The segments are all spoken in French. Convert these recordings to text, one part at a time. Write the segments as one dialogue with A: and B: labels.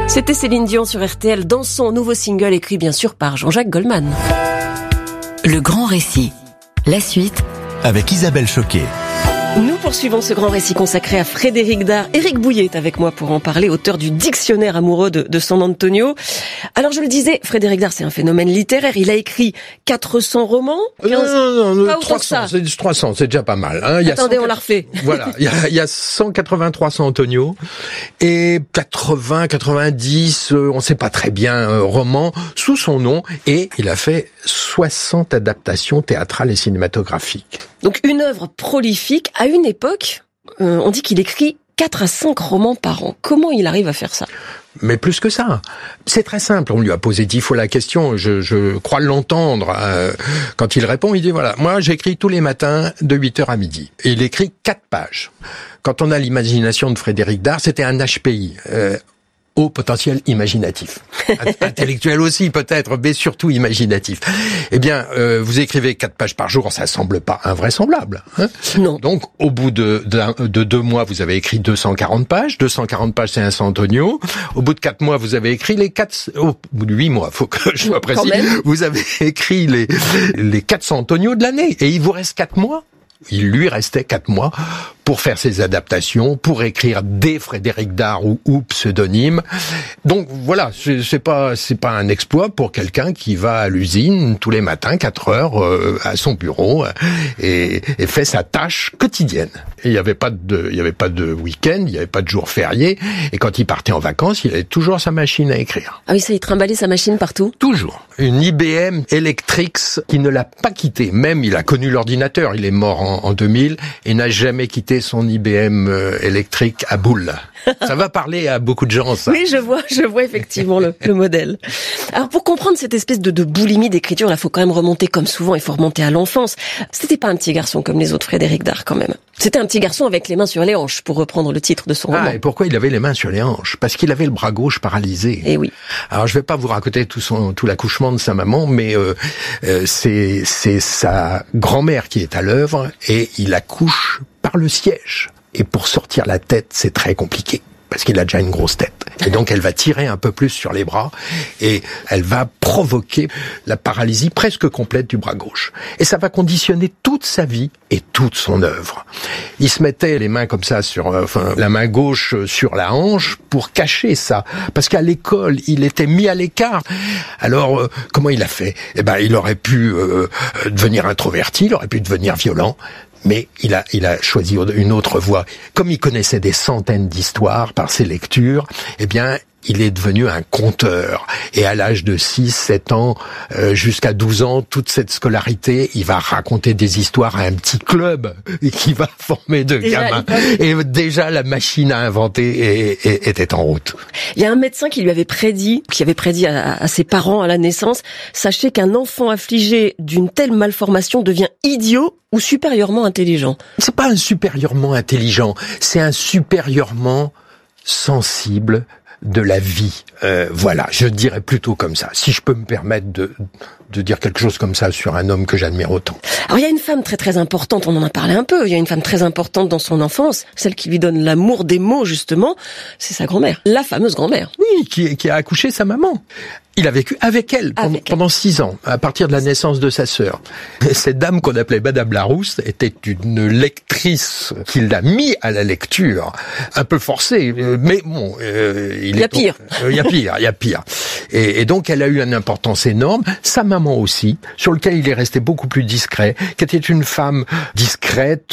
A: C'était Céline Dion sur RTL dans son nouveau single écrit bien sûr par Jean-Jacques Goldman.
B: Le grand récit. La suite
C: avec Isabelle Choquet.
A: Nous poursuivons ce grand récit consacré à Frédéric Dard. Éric Bouillet est avec moi pour en parler, auteur du dictionnaire amoureux de San Antonio. Alors je le disais, Frédéric Dard c'est un phénomène littéraire. Il a écrit 400 romans. 15...
D: Non,
A: pas
D: 300, c'est 300, c'est déjà pas mal. Hein.
A: Attendez, on la refait.
D: Voilà, il y a 183 San Antonio et 80, 90, on sait pas très bien, romans sous son nom. Et il a fait 60 adaptations théâtrales et cinématographiques.
A: Donc une œuvre prolifique. À une époque, on dit qu'il écrit 4 à 5 romans par an. Comment il arrive à faire ça ?
D: Mais plus que ça. C'est très simple. On lui a posé 10 fois la question. Je crois l'entendre. Quand il répond, il dit voilà, moi j'écris tous les matins de 8h à midi. Et il écrit 4 pages. Quand on a l'imagination de Frédéric Dard, c'était un HPI. Haut potentiel imaginatif. Intellectuel aussi peut-être, mais surtout imaginatif. Eh bien, vous écrivez 4 pages par jour, ça semble pas invraisemblable. Hein,
A: non.
D: Donc, au bout de 2 mois, vous avez écrit 240 pages. 240 pages, c'est un San Antonio. Au bout de 4 mois, vous avez écrit les 4... Au bout de 8 mois, faut que je sois précis. Vous avez écrit les 4 San Antonio de l'année. Et il vous reste 4 mois. Il lui restait 4 mois pour faire ses adaptations, pour écrire des Frédéric Dard ou pseudonymes. Donc voilà, c'est pas un exploit pour quelqu'un qui va à l'usine tous les matins 4 heures à son bureau et fait sa tâche quotidienne. Et il y avait pas de week-end, il y avait pas de jour férié, et quand il partait en vacances, il avait toujours sa machine à écrire.
A: Ah oui, ça, il trimballait sa machine partout.
D: Toujours. Une IBM Electrix qui ne l'a pas quitté. Même il a connu l'ordinateur, il est mort en 2000 et n'a jamais quitté son IBM électrique à boule. Ça va parler à beaucoup de gens, ça.
A: Oui, je vois effectivement le modèle. Alors pour comprendre cette espèce de boulimie d'écriture, là, faut quand même remonter comme souvent, il faut remonter à l'enfance. C'était pas un petit garçon comme les autres Frédéric Dard quand même. C'était un petit garçon avec les mains sur les hanches, pour reprendre le titre de son roman.
D: Ah, et pourquoi il avait les mains sur les hanches ? Parce qu'il avait le bras gauche paralysé.
A: Eh oui.
D: Alors je vais pas vous raconter tout l'accouchement de sa maman, mais c'est sa grand-mère qui est à l'œuvre et il accouche par le siège. Et pour sortir la tête, c'est très compliqué, parce qu'il a déjà une grosse tête. Et donc elle va tirer un peu plus sur les bras, et elle va provoquer la paralysie presque complète du bras gauche. Et ça va conditionner toute sa vie et toute son œuvre. Il se mettait les mains comme ça la main gauche sur la hanche pour cacher ça. Parce qu'à l'école, il était mis à l'écart. Alors, comment il a fait ? Eh ben, il aurait pu devenir introverti, il aurait pu devenir violent. Mais il a choisi une autre voie. Comme il connaissait des centaines d'histoires par ses lectures, eh bien, il est devenu un conteur. Et à l'âge de 6, 7 ans, jusqu'à 12 ans, toute cette scolarité, il va raconter des histoires à un petit club qui va former de gamins. Et déjà, la machine à inventer était en route.
A: Il y a un médecin qui avait prédit à ses parents à la naissance, sachez qu'un enfant affligé d'une telle malformation devient idiot ou supérieurement intelligent.
D: C'est pas un supérieurement intelligent, c'est un supérieurement sensible de la vie. Voilà, je dirais plutôt comme ça. Si je peux me permettre de dire quelque chose comme ça sur un homme que j'admire autant.
A: Alors il y a une femme très très importante, on en a parlé un peu, il y a une femme très importante dans son enfance, celle qui lui donne l'amour des mots justement, c'est sa grand-mère, la fameuse grand-mère.
D: Oui, qui a accouché sa maman. Il a vécu avec elle pendant 6 ans, à partir de la naissance de sa sœur. Cette dame qu'on appelait Madame Larousse était une lectrice qui l'a mis à la lecture, un peu forcée, mais bon... il y a pire. Et donc elle a eu une importance énorme. Sa maman aussi, sur lequel il est resté beaucoup plus discret, qui était une femme discrète,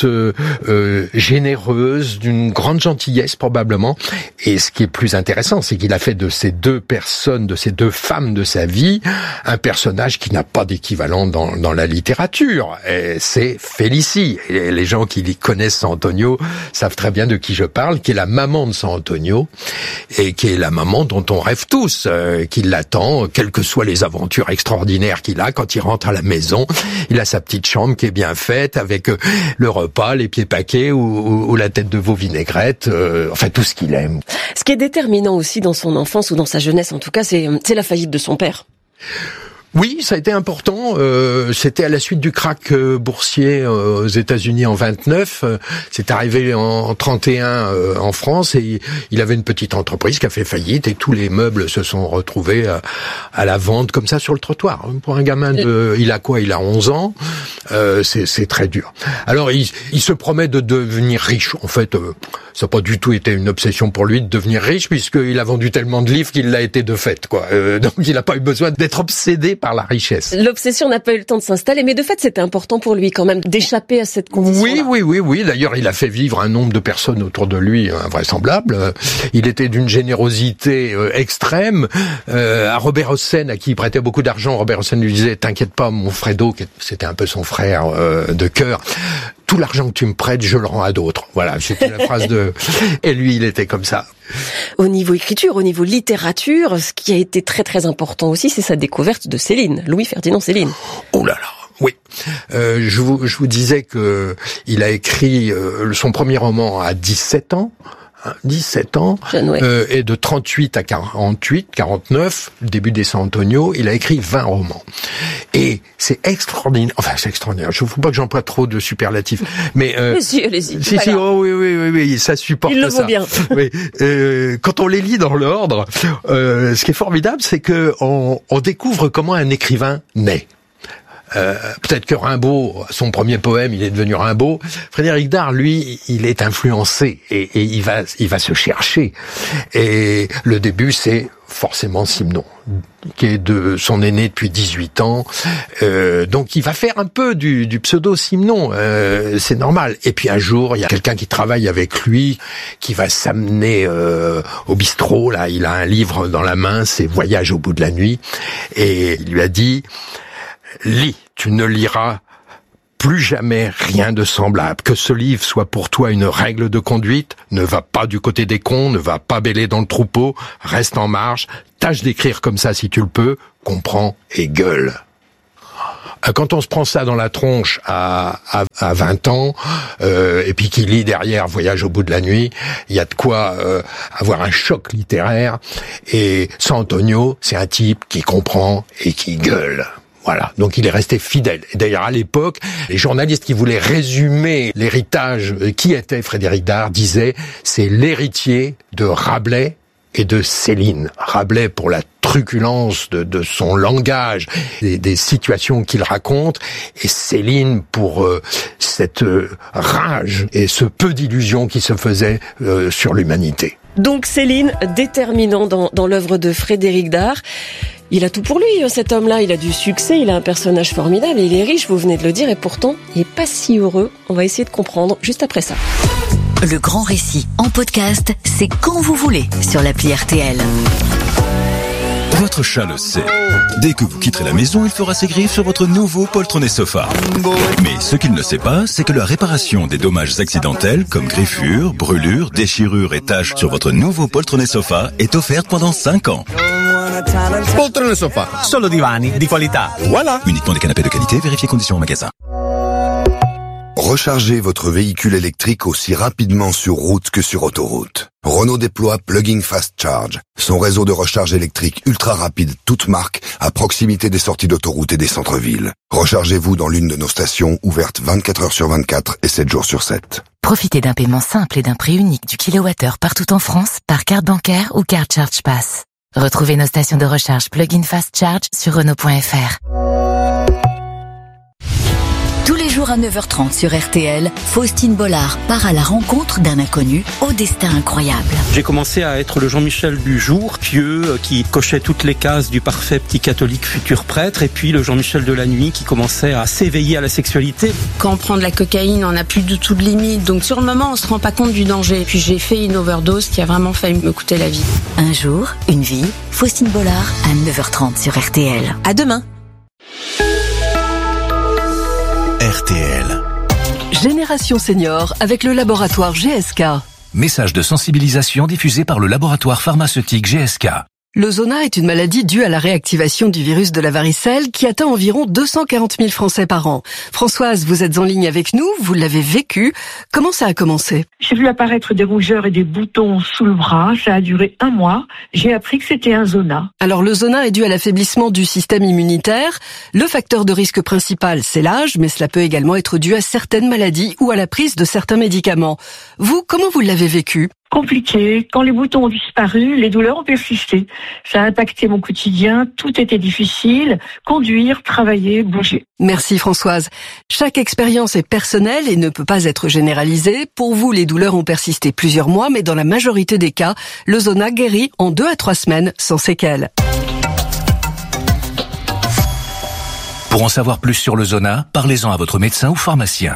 D: généreuse, d'une grande gentillesse probablement. Et ce qui est plus intéressant, c'est qu'il a fait de ces 2 personnes, de ces 2 femmes de sa vie, un personnage qui n'a pas d'équivalent dans la littérature. Et c'est Félicie. Et les gens qui connaissent San Antonio savent très bien de qui je parle, qui est la maman de San Antonio, et qui est la maman dont on rêve tous, qui l'attend, quelles que soient les aventures extraordinaires qu'il a. Quand il rentre à la maison, il a sa petite chambre qui est bien faite, avec le repas, les pieds paquets ou la tête de veau vinaigrette, enfin tout ce qu'il aime.
A: Ce qui est déterminant aussi dans son enfance, ou dans sa jeunesse en tout cas, c'est la faillite de son père.
D: Oui, ça a été important. C'était à la suite du krach boursier aux États-Unis en 29. C'est arrivé en 31 en France et il avait une petite entreprise qui a fait faillite et tous les meubles se sont retrouvés à la vente comme ça sur le trottoir. Pour un gamin il a 11 ans. C'est très dur. Alors il se promet de devenir riche. En fait, ça n'a pas du tout été une obsession pour lui de devenir riche puisqu'il a vendu tellement de livres qu'il l'a été de fait, quoi. Donc il n'a pas eu besoin d'être obsédé par la richesse.
A: L'obsession n'a pas eu le temps de s'installer, mais de fait, c'était important pour lui quand même d'échapper à cette condition-là.
D: Oui. D'ailleurs, il a fait vivre un nombre de personnes autour de lui invraisemblable. Il était d'une générosité extrême. À Robert Hossein, à qui il prêtait beaucoup d'argent, Robert Hossein lui disait « T'inquiète pas, mon Fredo », c'était un peu son frère de cœur, « tout l'argent que tu me prêtes, je le rends à d'autres ». Voilà, c'était la phrase de... Et lui, il était comme ça.
A: Au niveau écriture, au niveau littérature, ce qui a été très très important aussi, c'est sa découverte de Céline, Louis-Ferdinand Céline.
D: Oh là là, oui. Je vous disais que il a écrit son premier roman à 17 ans. 17 ans,
A: jeune, ouais.
D: Et de 38 à 49, le début des San Antonio, il a écrit 20 romans. Et c'est extraordinaire, enfin c'est extraordinaire, je ne veux pas que j'emploie trop de superlatifs, mais...
A: Allez-y.
D: Si, oui, ça supporte ça.
A: Il le vaut bien.
D: Oui, quand on les lit dans l'ordre, ce qui est formidable, c'est que on découvre comment un écrivain naît. Peut-être que Rimbaud, son premier poème, il est devenu Rimbaud. Frédéric Dard, lui, il est influencé et il va se chercher. Et le début, c'est forcément Simon, qui est de son aîné depuis 18 ans. Donc il va faire un peu du pseudo Simon, c'est normal. Et puis un jour, il y a quelqu'un qui travaille avec lui, qui va s'amener au bistrot. Là, il a un livre dans la main, c'est Voyage au bout de la nuit, et il lui a dit: lis, tu ne liras plus jamais rien de semblable. Que ce livre soit pour toi une règle de conduite, ne va pas du côté des cons, ne va pas bêler dans le troupeau, reste en marge, tâche d'écrire comme ça si tu le peux, comprends et gueule. Quand on se prend ça dans la tronche à 20 ans, et puis qu'il lit derrière Voyage au bout de la nuit, il y a de quoi avoir un choc littéraire. Et San Antonio, c'est un type qui comprend et qui gueule. Voilà, donc il est resté fidèle. Et d'ailleurs, à l'époque, les journalistes qui voulaient résumer l'héritage qui était Frédéric Dard disaient « c'est l'héritier de Rabelais et de Céline ». Rabelais pour la truculence de son langage, des situations qu'il raconte, et Céline pour cette rage et ce peu d'illusions qui se faisait sur l'humanité.
A: Donc Céline, déterminant dans l'œuvre de Frédéric Dard. Il a tout pour lui, cet homme-là. Il a du succès, il a un personnage formidable, il est riche, vous venez de le dire, et pourtant, il n'est pas si heureux. On va essayer de comprendre juste après ça.
B: Le grand récit en podcast, c'est quand vous voulez sur l'appli RTL.
C: Votre chat le sait. Dès que vous quitterez la maison, il fera ses griffes sur votre nouveau poltronné sofa. Mais ce qu'il ne sait pas, c'est que la réparation des dommages accidentels, comme griffures, brûlures, déchirures et taches sur votre nouveau poltronné sofa est offerte pendant 5 ans.
E: Poltrone sofa, solo divani di qualità. Voilà.
C: Uniquement des canapés de qualité, vérifiez conditions en magasin.
F: Rechargez votre véhicule électrique aussi rapidement sur route que sur autoroute. Renault déploie Plug-in Fast Charge, son réseau de recharge électrique ultra rapide toute marque à proximité des sorties d'autoroute et des centres-villes. Rechargez-vous dans l'une de nos stations ouvertes 24 heures sur 24 et 7 jours sur 7.
B: Profitez d'un paiement simple et d'un prix unique du kilowattheure partout en France par carte bancaire ou carte Charge Pass. Retrouvez nos stations de recharge Plug-in Fast Charge sur Renault.fr. Tous les jours à 9h30 sur RTL, Faustine Bollard part à la rencontre d'un inconnu au destin incroyable.
G: J'ai commencé à être le Jean-Michel du jour, pieux, qui cochait toutes les cases du parfait petit catholique futur prêtre, et puis le Jean-Michel de la nuit qui commençait à s'éveiller à la sexualité.
H: Quand on prend de la cocaïne, on n'a plus du tout de limite, donc sur le moment, on se rend pas compte du danger. Puis j'ai fait une overdose qui a vraiment failli me coûter la vie.
B: Un jour, une vie, Faustine Bollard à 9h30 sur RTL. À demain.
C: RTL.
I: Génération Senior avec le laboratoire GSK.
J: Message de sensibilisation diffusé par le laboratoire pharmaceutique GSK.
I: Le zona est une maladie due à la réactivation du virus de la varicelle qui atteint environ 240 000 Français par an. Françoise, vous êtes en ligne avec nous, vous l'avez vécu. Comment ça a commencé?
J: J'ai vu apparaître des rougeurs et des boutons sous le bras. Ça a duré 1 mois. J'ai appris que c'était un zona.
I: Alors le zona est dû à l'affaiblissement du système immunitaire. Le facteur de risque principal, c'est l'âge, mais cela peut également être dû à certaines maladies ou à la prise de certains médicaments. Vous, comment vous l'avez vécu?
J: Compliqué. Quand les boutons ont disparu, les douleurs ont persisté. Ça a impacté mon quotidien. Tout était difficile. Conduire, travailler, bouger.
I: Merci Françoise. Chaque expérience est personnelle et ne peut pas être généralisée. Pour vous, les douleurs ont persisté plusieurs mois, mais dans la majorité des cas, le zona guérit en 2 à 3 semaines sans séquelles.
C: Pour en savoir plus sur le zona, parlez-en à votre médecin ou pharmacien.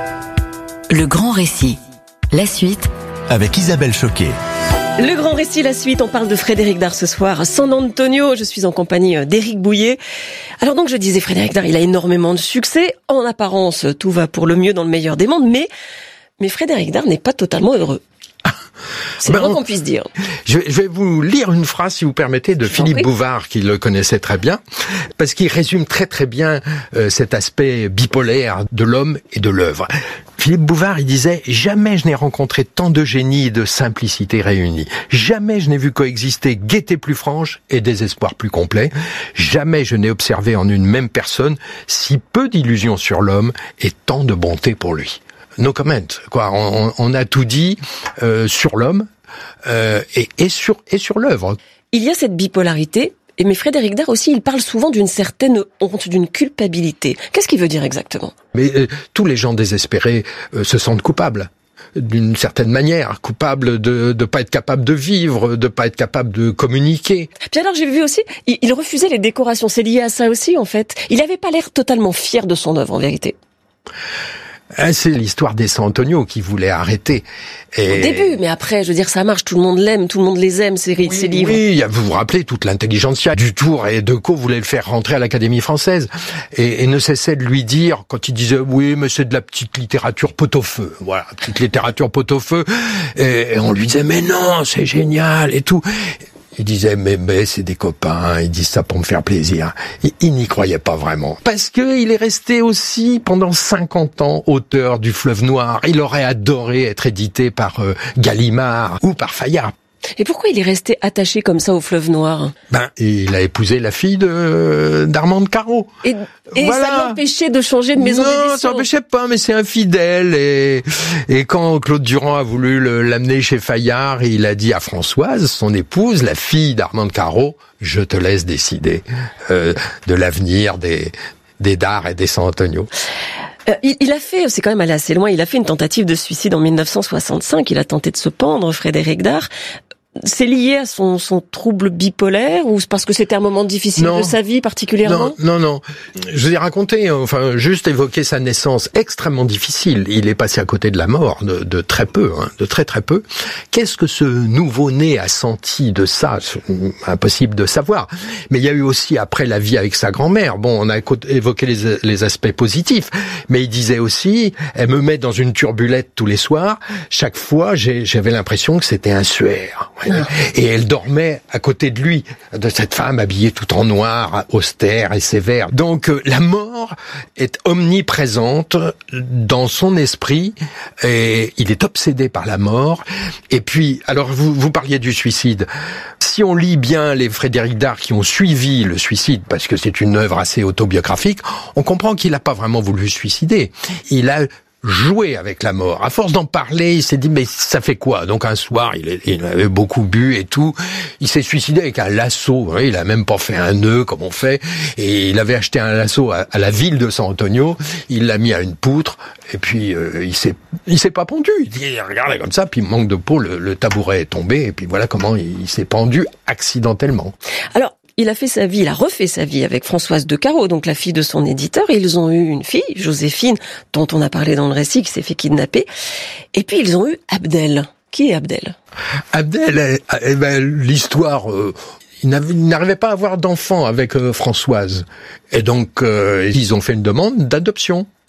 B: Le grand récit. La suite
C: Avec Isabelle Choquet.
A: Le grand récit, la suite, on parle de Frédéric Dard ce soir à San Antonio. Je suis en compagnie d'Éric Bouillet. Alors donc je disais, Frédéric Dard, il a énormément de succès. En apparence, tout va pour le mieux dans le meilleur des mondes, mais Frédéric Dard n'est pas totalement heureux. C'est le moins qu'on puisse dire.
D: Je vais vous lire une phrase, si vous permettez, de Philippe Bouvard, qui le connaissait très bien, parce qu'il résume très très bien cet aspect bipolaire de l'homme et de l'œuvre. Philippe Bouvard, il disait « Jamais je n'ai rencontré tant de génie et de simplicité réunis. Jamais je n'ai vu coexister gaieté plus franche et désespoir plus complet. Jamais je n'ai observé en une même personne si peu d'illusions sur l'homme et tant de bonté pour lui. » No comment, quoi. On a tout dit sur l'homme et sur l'œuvre.
A: Il y a cette bipolarité, mais Frédéric Dard aussi, il parle souvent d'une certaine honte, d'une culpabilité. Qu'est-ce qu'il veut dire exactement?
D: Mais tous les gens désespérés se sentent coupables. D'une certaine manière, coupables de pas être capable de vivre, de pas être capable de communiquer.
A: Puis alors j'ai vu aussi, il refusait les décorations. C'est lié à ça aussi en fait. Il avait pas l'air totalement fier de son œuvre en vérité.
D: C'est l'histoire des San Antonio qui voulait arrêter. Et... Au
A: début, mais après, je veux dire, ça marche, tout le monde l'aime, tout le monde les aime, ces livres.
D: Oui, vous vous rappelez, toute l'intelligentsia du Tour et Decaux voulait le faire rentrer à l'Académie française et ne cessait de lui dire, quand il disait, oui, mais c'est de la petite littérature pot-au-feu. Voilà, petite littérature pot-au-feu. Et on lui disait, mais non, c'est génial et tout. Il disait, mais c'est des copains, ils disent ça pour me faire plaisir. Il n'y croyait pas vraiment. Parce que il est resté aussi pendant 50 ans auteur du Fleuve Noir. Il aurait adoré être édité par Gallimard ou par Fayard.
A: Et pourquoi il est resté attaché comme ça au Fleuve Noir?
D: Il a épousé la fille d'Armande Carreau.
A: Et voilà. Ça l'empêchait de changer de maison d'édition?
D: Non, ça l'empêchait pas, mais c'est infidèle. Et quand Claude Durand a voulu l'amener chez Fayard, il a dit à Françoise, son épouse, la fille d'Armande Carreau, je te laisse décider de l'avenir des Dard et des San Antonio.
A: Il a fait, c'est quand même allé assez loin, il a fait une tentative de suicide en 1965, il a tenté de se pendre, Frédéric Dard. C'est lié à son trouble bipolaire ou c'est parce que c'était un moment difficile de sa vie particulièrement?
D: Non. Je vous ai raconté, juste évoquer sa naissance extrêmement difficile. Il est passé à côté de la mort de très peu, de très très peu. Qu'est-ce que ce nouveau-né a senti de ça? Impossible de savoir. Mais il y a eu aussi après la vie avec sa grand-mère. Bon, on a évoqué les aspects positifs, mais il disait aussi, elle me met dans une turbulette tous les soirs. Chaque fois, j'avais l'impression que c'était un suaire. Et elle dormait à côté de lui, de cette femme habillée tout en noir, austère et sévère. Donc la mort est omniprésente dans son esprit et il est obsédé par la mort. Et puis, alors vous parliez du suicide. Si on lit bien les Frédéric Dard qui ont suivi le suicide, parce que c'est une œuvre assez autobiographique, on comprend qu'il n'a pas vraiment voulu se suicider. Il a jouer avec la mort. À force d'en parler, il s'est dit, mais ça fait quoi? Donc un soir, il avait beaucoup bu et tout. Il s'est suicidé avec un lasso. Il a même pas fait un nœud comme on fait. Et il avait acheté un lasso à la ville de San Antonio. Il l'a mis à une poutre. Et puis, il s'est pas pendu. Il regardait comme ça. Puis, manque de peau, le tabouret est tombé. Et puis voilà comment il s'est pendu accidentellement.
A: Alors, il a refait sa vie avec Françoise de Carreau, donc la fille de son éditeur. Et ils ont eu une fille, Joséphine, dont on a parlé dans le récit, qui s'est fait kidnapper. Et puis ils ont eu Abdel. Qui est Abdel?
D: Abdel, l'histoire... Il n'arrivait pas à avoir d'enfant avec Françoise. Et donc, ils ont fait une demande d'adoption.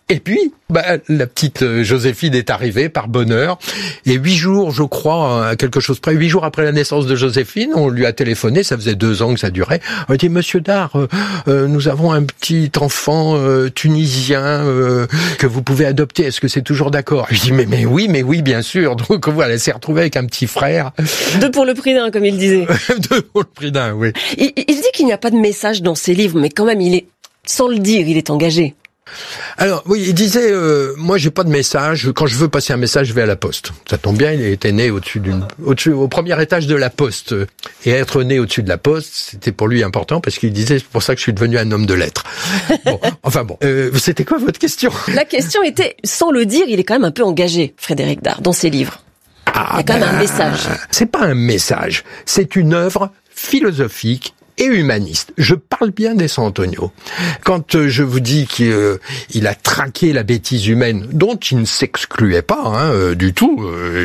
D: Et puis, la petite Joséphine est arrivée par bonheur. Et 8 jours, je crois, à quelque chose près, 8 jours après la naissance de Joséphine, on lui a téléphoné, ça faisait 2 ans que ça durait. On a dit, Monsieur Dard, nous avons un petit enfant tunisien que vous pouvez adopter. Est-ce que c'est toujours d'accord? Je dis, mais oui, bien sûr. Donc voilà, elle s'est retrouvée avec un petit frère.
A: 2 pour le prix d'un, comme il disait.
D: 2 pour le prix d'un, oui.
A: Il dit qu'il n'y a pas de message dans ses livres, mais quand même, sans le dire, il est engagé.
D: Alors oui, il disait moi j'ai pas de message, quand je veux passer un message je vais à la poste. Ça tombe bien, il était né au premier étage de la poste, et être né au-dessus de la poste, c'était pour lui important parce qu'il disait c'est pour ça que je suis devenu un homme de lettres. C'était quoi votre question?
A: La question était, sans le dire, il est quand même un peu engagé, Frédéric Dard, dans ses livres. Il y a quand même un message.
D: C'est pas un message, c'est une œuvre philosophique et humaniste. Je parle bien des San Antonio. Quand je vous dis qu'il a traqué la bêtise humaine, dont il ne s'excluait pas du tout,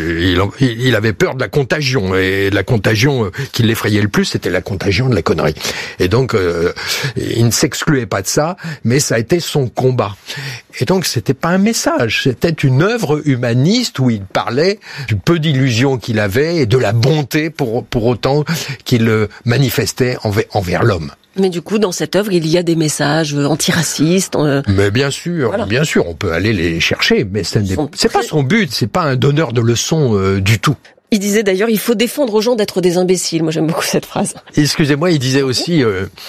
D: il avait peur de la contagion, et la contagion qui l'effrayait le plus, c'était la contagion de la connerie. Et donc, il ne s'excluait pas de ça, mais ça a été son combat. Et donc, c'était pas un message, c'était une œuvre humaniste où il parlait du peu d'illusions qu'il avait et de la bonté pour autant qu'il manifestait envers l'homme.
A: Mais du coup, dans cette œuvre, il y a des messages antiracistes.
D: Mais bien sûr, on peut aller les chercher, mais c'est pas son but, c'est pas un donneur de leçons du tout.
A: Il disait d'ailleurs, il faut défendre aux gens d'être des imbéciles. Moi, j'aime beaucoup cette phrase.
D: Excusez-moi, il disait aussi,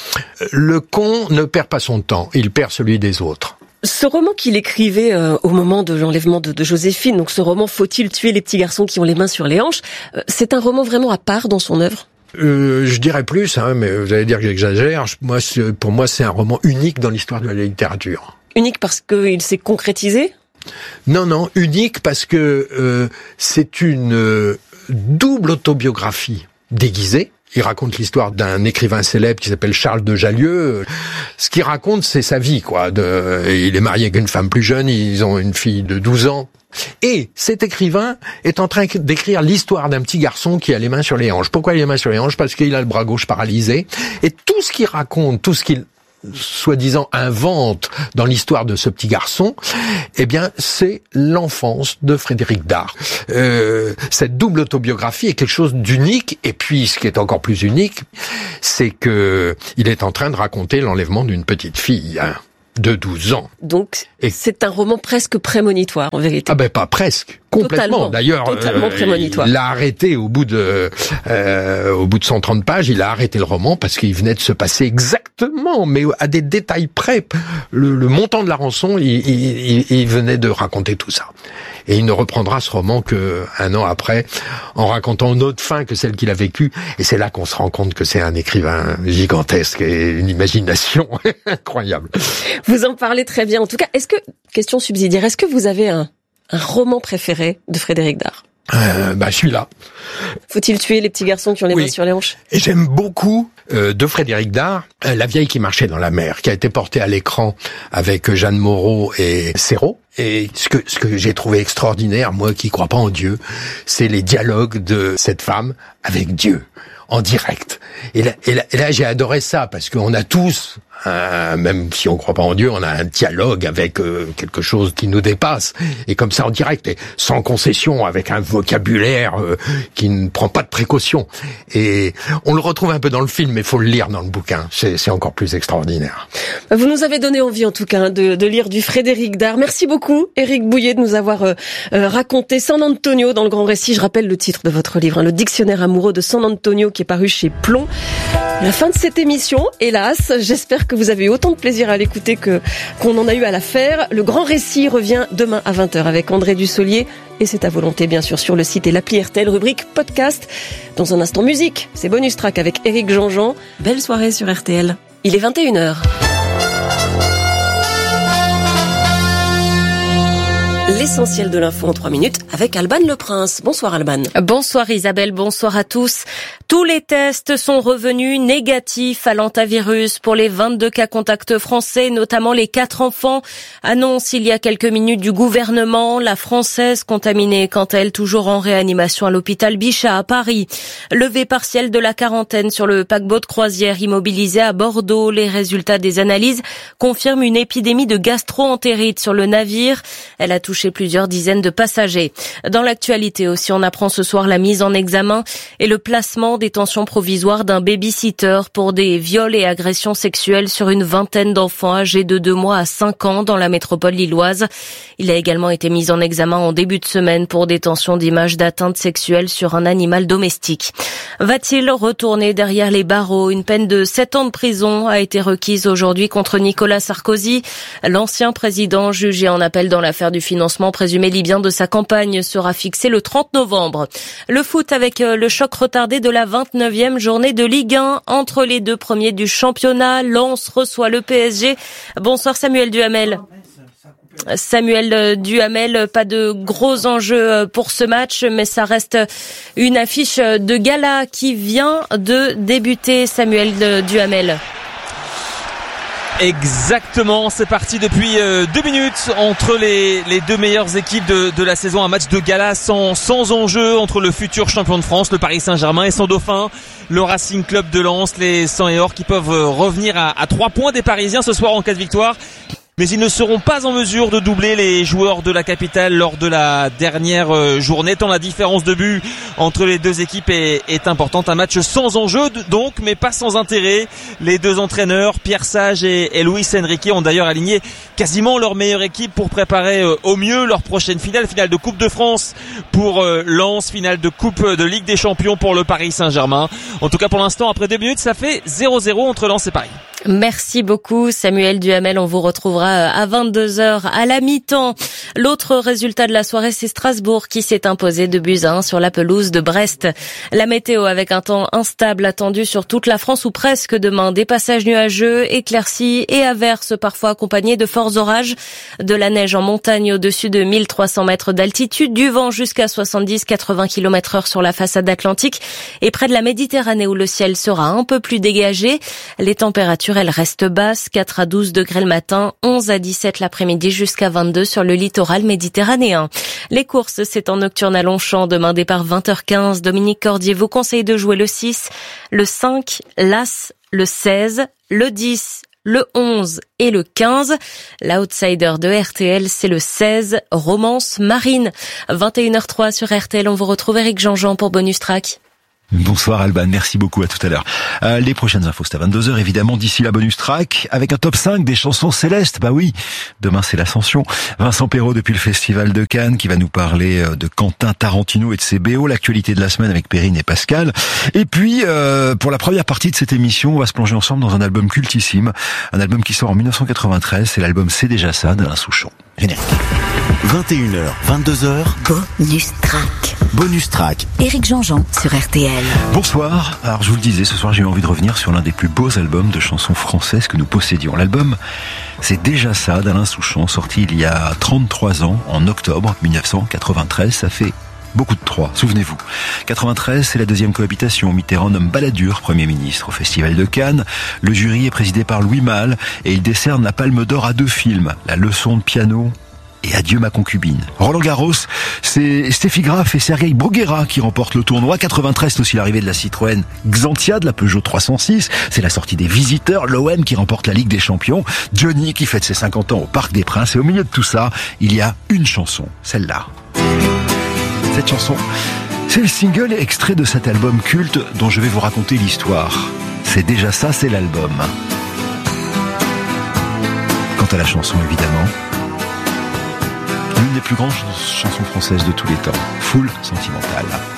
D: le con ne perd pas son temps, il perd celui des autres.
A: Ce roman qu'il écrivait au moment de l'enlèvement de Joséphine, donc ce roman « Faut-il tuer les petits garçons qui ont les mains sur les hanches », c'est un roman vraiment à part dans son œuvre?
D: Je dirais plus, mais vous allez dire que j'exagère. Pour moi, c'est un roman unique dans l'histoire de la littérature.
A: Unique parce qu'il s'est concrétisé?
D: Non, unique parce que c'est une double autobiographie déguisée. Il raconte l'histoire d'un écrivain célèbre qui s'appelle Charles de Jallieu. Ce qu'il raconte, c'est sa vie, quoi. Il est marié avec une femme plus jeune, ils ont une fille de 12 ans. Et cet écrivain est en train d'écrire l'histoire d'un petit garçon qui a les mains sur les hanches. Pourquoi il a les mains sur les hanches? Parce qu'il a le bras gauche paralysé. Et tout ce qu'il raconte, tout ce qu'il soi-disant invente dans l'histoire de ce petit garçon, eh bien, c'est l'enfance de Frédéric Dard. Cette double autobiographie est quelque chose d'unique, et puis, ce qui est encore plus unique, c'est que il est en train de raconter l'enlèvement d'une petite fille, de 12 ans.
A: Donc, c'est un roman presque prémonitoire, en vérité.
D: Pas presque. Complètement. D'ailleurs,
A: totalement prémonitoire.
D: Il l'a arrêté au bout de 130 pages, il a arrêté le roman parce qu'il venait de se passer exactement, mais à des détails près, le montant de la rançon, il venait de raconter tout ça. Et il ne reprendra ce roman que 1 an après, en racontant une autre fin que celle qu'il a vécue. Et c'est là qu'on se rend compte que c'est un écrivain gigantesque et une imagination incroyable.
A: Vous en parlez très bien. En tout cas, question subsidiaire, est-ce que vous avez un roman préféré de Frédéric Dard?
D: Celui-là.
A: Faut-il tuer les petits garçons qui ont les mains sur les hanches?
D: Et j'aime beaucoup de Frédéric Dard, La vieille qui marchait dans la mer, qui a été portée à l'écran avec Jeanne Moreau et Serrault. Et ce que j'ai trouvé extraordinaire, moi qui crois pas en Dieu, c'est les dialogues de cette femme avec Dieu, en direct. Et là j'ai adoré ça, parce qu'on a tous, même si on croit pas en Dieu, on a un dialogue avec quelque chose qui nous dépasse, et comme ça en direct, et sans concession, avec un vocabulaire qui ne prend pas de précaution. Et on le retrouve un peu dans le film, mais il faut le lire dans le bouquin, c'est encore plus extraordinaire.
A: Vous nous avez donné envie en tout cas de lire du Frédéric Dard. Merci beaucoup Éric Bouillet de nous avoir raconté San Antonio dans le Grand Récit. Je rappelle le titre de votre livre, Le dictionnaire amoureux de San Antonio, qui est paru chez Plomb. La fin de cette émission, hélas. J'espère que vous avez eu autant de plaisir à l'écouter qu'on en a eu à la faire. Le Grand Récit revient demain à 20h avec André Dussolier, et c'est à volonté bien sûr sur le site et l'appli RTL, rubrique podcast. Dans un instant musique, c'est Bonus Track avec Éric Jean-Jean. Belle soirée sur RTL. Il est 21h. L'essentiel de l'info en 3 minutes avec Alban Le Prince. Bonsoir Alban.
K: Bonsoir Isabelle, bonsoir à tous. Tous les tests sont revenus négatifs à l'hantavirus pour les 22 cas contacts français, notamment les 4 enfants. Annonce il y a quelques minutes du gouvernement. La Française contaminée, quant à elle, toujours en réanimation à l'hôpital Bichat à Paris. Levée partielle de la quarantaine sur le paquebot de croisière immobilisé à Bordeaux. Les résultats des analyses confirment une épidémie de gastro-entérite sur le navire. Elle a touché plusieurs dizaines de passagers. Dans l'actualité aussi, on apprend ce soir la mise en examen et le placement en détention provisoire d'un baby-sitter pour des viols et agressions sexuelles sur une vingtaine d'enfants âgés de 2 mois à 5 ans dans la métropole lilloise. Il a également été mis en examen en début de semaine pour détention d'images d'atteinte sexuelle sur un animal domestique. Va-t-il retourner derrière les barreaux? Une peine de 7 ans de prison a été requise aujourd'hui contre Nicolas Sarkozy. L'ancien président jugé en appel dans l'affaire du financement présumé libyen de sa campagne sera fixé le 30 novembre. Le foot avec le choc retardé de la 29e journée de Ligue 1 entre les 2 premiers du championnat. Lens reçoit le PSG. Bonsoir Samuel Duhamel. Samuel Duhamel, pas de gros enjeux pour ce match, mais ça reste une affiche de gala qui vient de débuter. Samuel Duhamel.
L: Exactement, c'est parti depuis 2 minutes entre les 2 meilleures équipes de la saison. Un match de gala sans enjeu entre le futur champion de France, le Paris Saint-Germain, et son dauphin, le Racing Club de Lens. Les 100 et or qui peuvent revenir à 3 points des Parisiens ce soir en cas de victoire. Mais ils ne seront pas en mesure de doubler les joueurs de la capitale lors de la dernière journée, tant la différence de but entre les 2 équipes est importante. Un match sans enjeu donc, mais pas sans intérêt. Les 2 entraîneurs, Pierre Sage et Luis Enrique, ont d'ailleurs aligné quasiment leur meilleure équipe pour préparer au mieux leur prochaine finale de Coupe de France pour Lens, finale de Coupe de Ligue des Champions pour le Paris Saint-Germain. En tout cas pour l'instant, après 2 minutes, ça fait 0-0 entre Lens et Paris.
K: Merci beaucoup Samuel Duhamel, on vous retrouvera à 22h à la mi-temps. L'autre résultat de la soirée, c'est Strasbourg qui s'est imposé 2-1 sur la pelouse de Brest. La météo avec un temps instable attendu sur toute la France ou presque demain. Des passages nuageux, éclaircies et averses parfois accompagnés de forts orages. De la neige en montagne au-dessus de 1300 mètres d'altitude, du vent jusqu'à 70-80 km/h sur la façade atlantique et près de la Méditerranée où le ciel sera un peu plus dégagé. Les températures, elles restent basses, 4 à 12 degrés le matin, 11 à 17 l'après-midi jusqu'à 22 sur le littoral méditerranéen. Les courses, c'est en nocturne à Longchamp, demain départ 20h15. Dominique Cordier vous conseille de jouer le 6, le 5, l'As, le 16, le 10, le 11 et le 15. L'outsider de RTL, c'est le 16, Romance Marine. 21h03 sur RTL, on vous retrouve Éric Jean-Jean pour Bonus Track.
C: Bonsoir Alban, merci beaucoup, à tout à l'heure. Les prochaines infos, c'est à 22h évidemment, d'ici la Bonus Track, avec un top 5 des chansons célestes. Bah oui, demain c'est l'Ascension. Vincent Perrault depuis le Festival de Cannes qui va nous parler de Quentin Tarantino et de ses BO, l'actualité de la semaine avec Perrine et Pascal. Et puis, pour la première partie de cette émission, on va se plonger ensemble dans un album cultissime, un album qui sort en 1993, c'est l'album C'est déjà ça d'Alain Souchon. Générique.
M: 21h, 22h.
B: Bonus Track.
M: Bonus Track.
B: Éric Jean-Jean sur RTL.
C: Bonsoir. Alors, je vous le disais, ce soir, j'ai eu envie de revenir sur l'un des plus beaux albums de chansons françaises que nous possédions. L'album, c'est déjà ça d'Alain Souchon, sorti il y a 33 ans, en octobre 1993. Ça fait beaucoup de 3, souvenez-vous. 93, c'est la deuxième cohabitation. Mitterrand nomme Balladur Premier ministre au Festival de Cannes. Le jury est présidé par Louis Malle et il décerne la Palme d'Or à 2 films, La leçon de piano et Adieu ma concubine. Roland Garros, c'est Steffi Graf et Sergei Bruguera qui remportent le tournoi. 93, c'est aussi l'arrivée de la Citroën Xantia, de la Peugeot 306. C'est la sortie des Visiteurs, l'OM qui remporte la Ligue des Champions. Johnny qui fête ses 50 ans au Parc des Princes. Et au milieu de tout ça, il y a une chanson, celle-là. Cette chanson, c'est le single extrait de cet album culte dont je vais vous raconter l'histoire. C'est déjà ça, c'est l'album. Quant à la chanson, évidemment, l'une des plus grandes chansons françaises de tous les temps, Foule sentimentale.